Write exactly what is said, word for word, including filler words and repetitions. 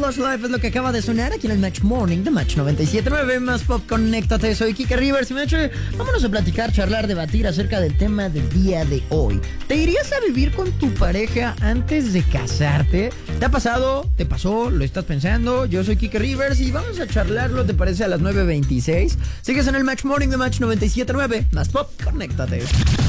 Wars Life es lo que acaba de sonar aquí en el Match Morning de Match noventa y siete punto nueve. Más pop, conéctate. Soy Kike Rivers y Match, vámonos a platicar, charlar, debatir acerca del tema del día de hoy. ¿Te irías a vivir con tu pareja antes de casarte? ¿Te ha pasado? ¿Te pasó? ¿Lo estás pensando? Yo soy Kike Rivers y vamos a charlarlo, ¿te parece? A las nueve veintiséis. Sigues en el Match Morning de Match noventa y siete punto nueve. Más pop, conéctate.